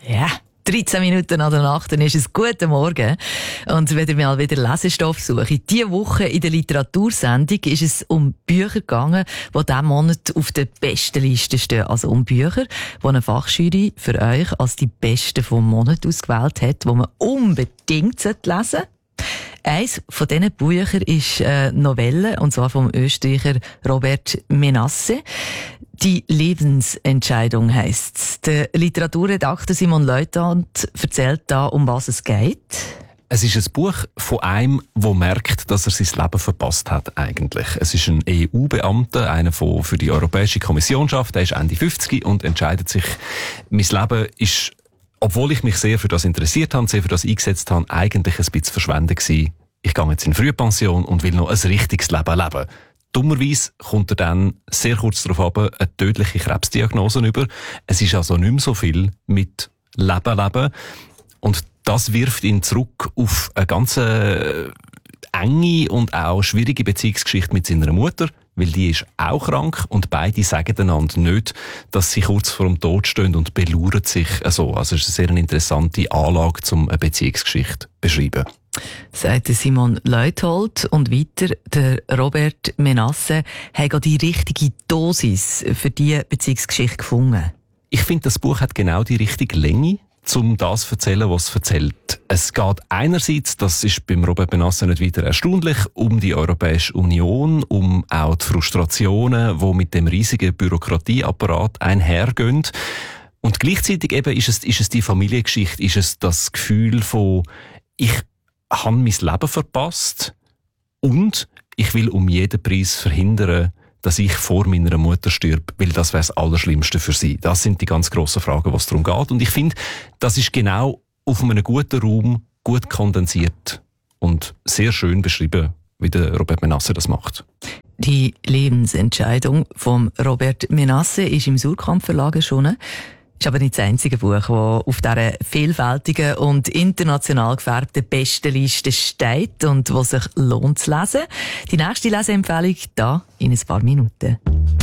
Ja, 13 Minuten nach der Nacht, dann ist es guten Morgen. Und wenn ihr mal wieder Lesestoff sucht, diese Woche in der Literatursendung ist es um Bücher gegangen, die diesen Monat auf der besten Liste stehen. Also um Bücher, die eine Fachjury für euch als die besten vom Monat ausgewählt hat, die man unbedingt lesen sollte. Eins von diesen Büchern ist Novelle, und zwar vom Österreicher Robert Menasse. Die Lebensentscheidung heisst's. Der Literaturredakteur Simon Leuthold erzählt da, um was es geht. Es ist ein Buch von einem, der merkt, dass er sein Leben verpasst hat eigentlich. Es ist ein EU-Beamter, einer, der für die Europäische Kommission arbeitet. Er ist Ende 50 und entscheidet sich, mein Leben ist, obwohl ich mich sehr für das interessiert habe, sehr für das eingesetzt habe, eigentlich ein bisschen verschwendet gewesen. Ich gehe jetzt in Frühpension und will noch ein richtiges Leben leben. Dummerweise kommt er dann sehr kurz darauf ab eine tödliche Krebsdiagnose über. Es ist also nicht mehr so viel mit Leben. Und das wirft ihn zurück auf eine ganz enge und auch schwierige Beziehungsgeschichte mit seiner Mutter, weil die ist auch krank und beide sagen einander nicht, dass sie kurz vor dem Tod stehen und belauern sich so. Also es ist eine sehr interessante Anlage, um eine Beziehungsgeschichte zu beschreiben. Sagt Simon Leuthold. Und weiter, der Robert Menasse hat die richtige Dosis für diese Beziehungsgeschichte gefunden. Ich finde, das Buch hat genau die richtige Länge, um das zu erzählen, was es erzählt. Es geht einerseits, das ist beim Robert Menasse nicht weiter erstaunlich, um die Europäische Union, um auch die Frustrationen, die mit dem riesigen Bürokratieapparat einhergehen. Und gleichzeitig eben ist es die Familiengeschichte, ist es das Gefühl von, ich habe mein Leben verpasst und ich will um jeden Preis verhindern, dass ich vor meiner Mutter stirb, weil das wäre das Allerschlimmste für sie. Das sind die ganz grossen Fragen, was darum geht. Und ich finde, das ist genau auf einem guten Raum gut kondensiert und sehr schön beschrieben, wie der Robert Menasse das macht. Die Lebensentscheidung von Robert Menasse ist im Surkamp Verlag erschienen. Ist aber nicht das einzige Buch, das auf dieser vielfältigen und international gefärbten Bestenliste steht und das sich lohnt zu lesen. Die nächste Leseempfehlung da in ein paar Minuten.